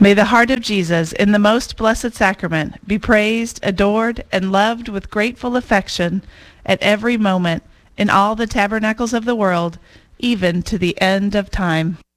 May the heart of Jesus in the most blessed sacrament be praised, adored, and loved with grateful affection at every moment in all the tabernacles of the world, even to the end of time.